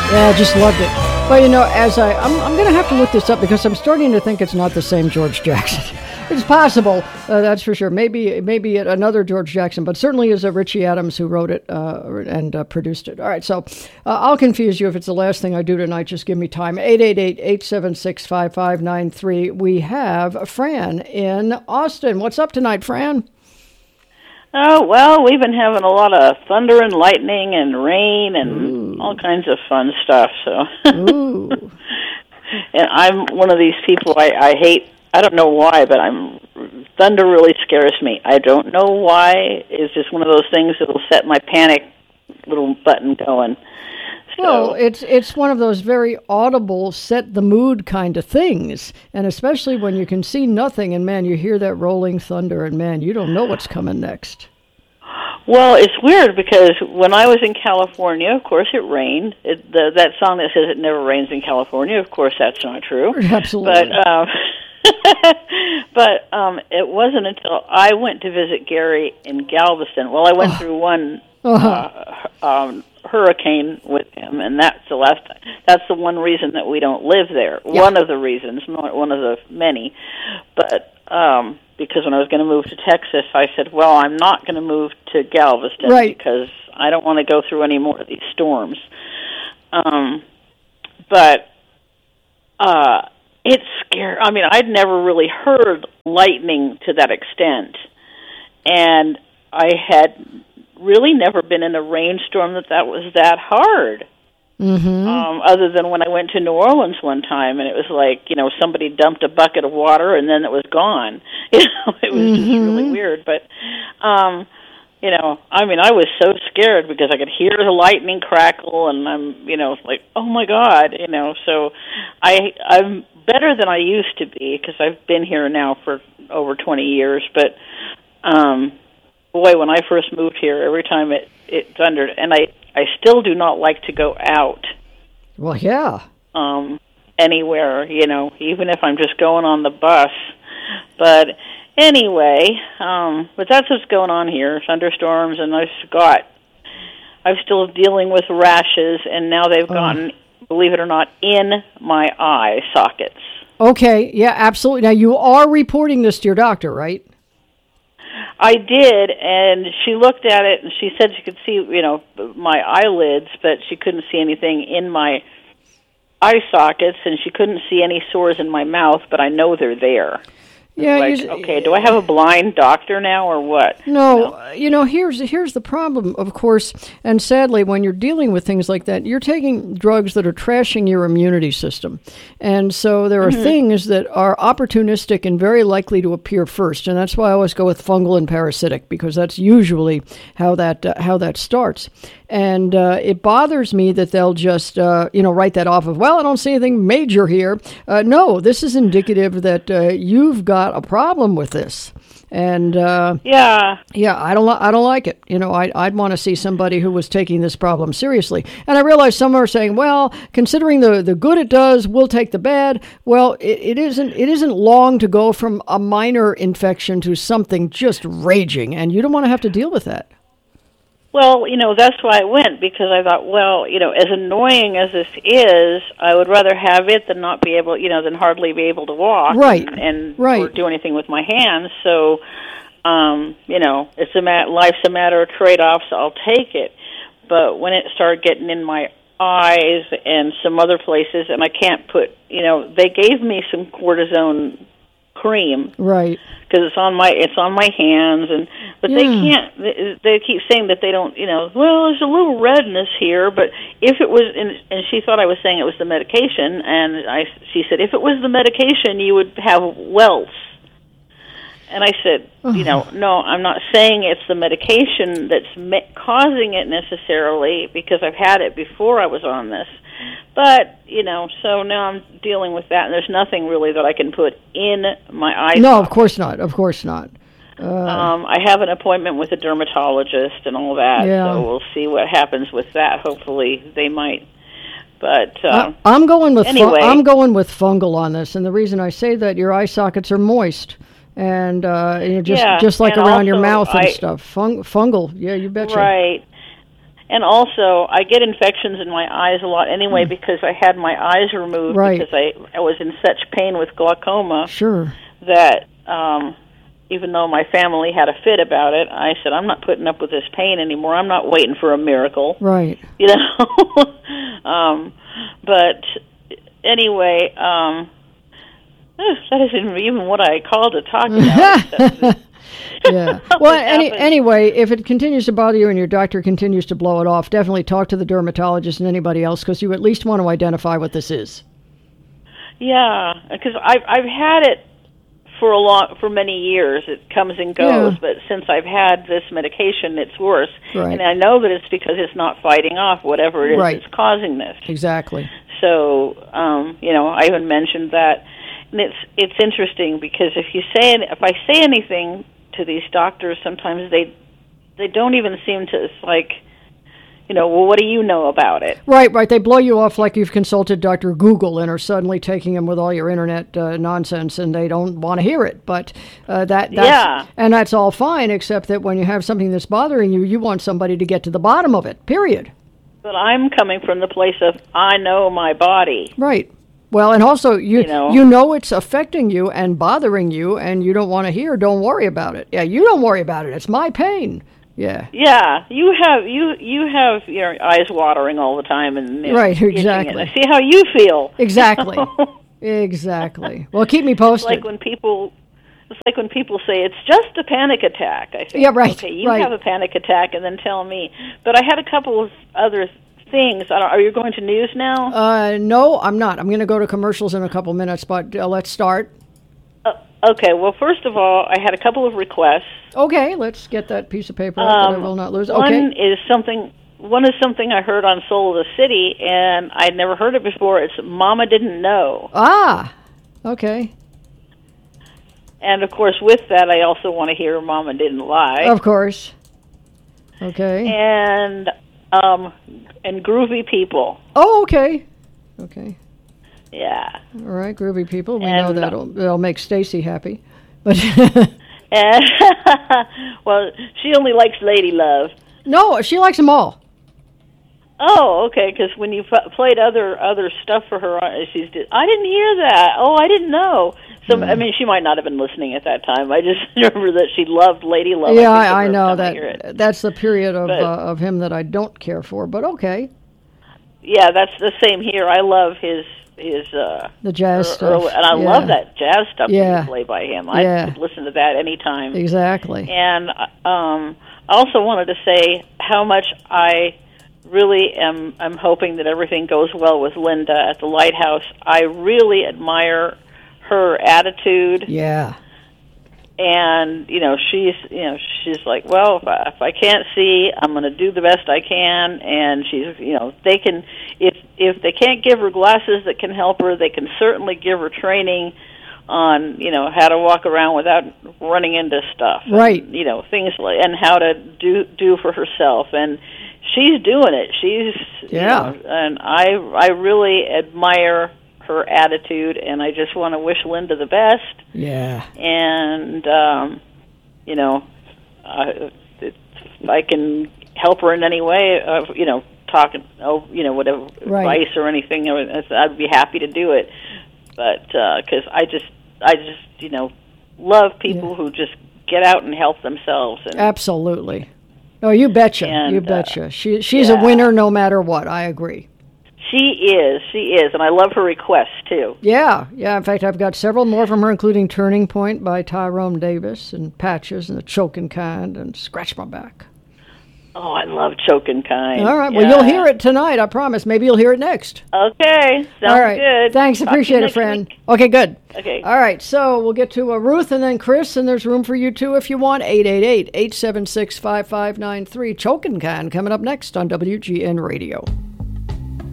Yeah, I just loved it. But I'm going to have to look this up because I'm starting to think it's not the same George Jackson. It's possible, that's for sure. Maybe another George Jackson, but certainly is a Richie Adams who wrote it and produced it. All right, so I'll confuse you if it's the last thing I do tonight. Just give me time. 888-876-5593. We have Fran in Austin. What's up tonight, Fran? Oh, well, we've been having a lot of thunder and lightning and rain and all kinds of fun stuff. So, Ooh. And I'm one of these people I hate. I don't know why, but thunder really scares me. I don't know why. It's just one of those things that'll set my panic little button going. So, well, it's one of those very audible, set the mood kind of things, and especially when you can see nothing, and man, you hear that rolling thunder, and man, you don't know what's coming next. Well, it's weird because when I was in California, of course, it rained. That song that says it never rains in California, of course, that's not true. Absolutely. But it wasn't until I went to visit Gary in Galveston. Well, I went through one hurricane with him, and that's the last time. That's the one reason that we don't live there. Yeah. One of the reasons, not one of the many. But because when I was going to move to Texas, I said, well, I'm not going to move to Galveston because I don't want to go through any more of these storms. It's scary. I mean, I'd never really heard lightning to that extent, and I had really never been in a rainstorm that was that hard. Mm-hmm. Other than when I went to New Orleans one time, and it was like, somebody dumped a bucket of water and then it was gone. It was just really weird. But, I was so scared because I could hear the lightning crackle, and I'm, like, oh my God, So I'm better than I used to be because I've been here now for over 20 years. But, boy, when I first moved here, every time it thundered, and I still do not like to go out. Well, yeah. Anywhere, even if I'm just going on the bus. But anyway, but that's what's going on here, thunderstorms, and I'm still dealing with rashes, and now they've gotten, believe it or not, in my eye sockets. Okay, yeah, absolutely. Now, you are reporting this to your doctor, right? I did, and she looked at it, and she said she could see, my eyelids, but she couldn't see anything in my eye sockets, and she couldn't see any sores in my mouth, but I know they're there. Yeah. Okay, do I have a blind doctor now or what? No, here's the problem, of course, and sadly, when you're dealing with things like that, you're taking drugs that are trashing your immunity system. And so there are things that are opportunistic and very likely to appear first, and that's why I always go with fungal and parasitic, because that's usually how that starts. And it bothers me that they'll just, write that off of, well, I don't see anything major here. No, this is indicative that you've got a problem with this. And I don't like it. I'd want to see somebody who was taking this problem seriously. And I realize some are saying, well, considering the good it does, we'll take the bad. Well, it isn't long to go from a minor infection to something just raging, and you don't want to have to deal with that. Well, that's why I went, because I thought, well, as annoying as this is, I would rather have it than not be able, than hardly be able to walk and or do anything with my hands. So, life's a matter of trade-offs. I'll take it. But when it started getting in my eyes and some other places, and I can't put, they gave me some cortisone cream, right? Because it's on my hands, but they can't. They keep saying that they don't. Well, there's a little redness here, but if it was, and she thought I was saying it was the medication, and she said if it was the medication, you would have welts. And I said, no, I'm not saying it's the medication that's causing it necessarily, because I've had it before I was on this. But, so now I'm dealing with that, and there's nothing really that I can put in my eye. No, of course not. Of course not. I have an appointment with a dermatologist and all that, so we'll see what happens with that. Hopefully they might. But I'm going with anyway. I'm going with fungal on this, and the reason I say that, your eye sockets are moist. And just like around your mouth and stuff. Fungal, yeah, you betcha. Right. And also, I get infections in my eyes a lot anyway because I had my eyes removed because I was in such pain with glaucoma. Sure. That even though my family had a fit about it, I said, I'm not putting up with this pain anymore. I'm not waiting for a miracle. Right. You know? But anyway, that isn't even what I called to talk about. Yeah. Well, anyway, if it continues to bother you and your doctor continues to blow it off, definitely talk to the dermatologist and anybody else because you at least want to identify what this is. Yeah, because I've had it for many years. It comes and goes, but since I've had this medication, it's worse. Right. And I know that it's because it's not fighting off whatever it is that's causing this. Exactly. So, you know, I even mentioned that, and it's interesting because if I say anything to these doctors, sometimes they don't even seem to. It's like, you know, well, what do you know about it? Right. They blow you off like you've consulted Dr. Google and are suddenly taking him with all your internet nonsense, and they don't want to hear it. But and that's all fine, except that when you have something that's bothering you, you want somebody to get to the bottom of it. Period. But I'm coming from the place of I know my body. Right. Well, and also you know it's affecting you and bothering you, and you don't want to hear. Don't worry about it. Yeah, you don't worry about it. It's my pain. Yeah. Yeah, you have your eyes watering all the time, and right, exactly. I see how you feel. Exactly. Exactly. Well, keep me posted. It's like when people say it's just a panic attack. I think, yeah, right. Okay, you have a panic attack, and then tell me. But I had a couple of other things. Are you going to news now? No, I'm not. I'm going to go to commercials in a couple minutes, but let's start. Okay, well, first of all, I had a couple of requests. Okay, let's get that piece of paper that I will not lose. Okay. One is something I heard on Soul of the City, and I'd never heard it before. It's Mama Didn't Know. Ah, okay. And, of course, with that, I also want to hear Mama Didn't Lie. Of course. Okay. And Groovy People. Oh, okay. Okay. Yeah. All right, Groovy People. We know that'll make Stacy happy. But well, she only likes Lady Love. No, she likes them all. Oh, okay. Because when you played other stuff for her, I didn't hear that. Oh, I didn't know. So I mean, she might not have been listening at that time. I just remember that she loved Lady Love. Yeah, I know that. That's the period of him that I don't care for. But okay. Yeah, that's the same here. I love his the jazz stuff, and I love that jazz stuff that played by him. I could listen to that anytime. Exactly. And I also wanted to say how much I really I'm hoping that everything goes well with Linda at the Lighthouse. I really admire her attitude. Yeah. And she's like, well, if I can't see, I'm going to do the best I can. And she's, they can, if they can't give her glasses that can help her, they can certainly give her training on, how to walk around without running into stuff. Right. And, things like, and how to do for herself. And she's doing it. She's, and I really admire her attitude, and I just want to wish Linda the best. Yeah. And if I can help her in any way, talking, whatever advice or anything, I'd be happy to do it. But because I just love people who just get out and help themselves. And, absolutely. Oh, you betcha. You betcha. She's a winner no matter what. I agree. She is, and I love her requests, too. Yeah. In fact, I've got several more from her, including Turning Point by Tyrone Davis, and Patches, and The Choking Kind, and Scratch My Back. Oh, I love Choking Kind. All right, well, you'll hear it tonight, I promise. Maybe you'll hear it next. Okay, sounds good. Thanks, appreciate it, friend. Week. Okay, good. Okay. All right, so we'll get to Ruth and then Chris, and there's room for you, too, if you want. 888-876-5593. Choking Kind coming up next on WGN Radio.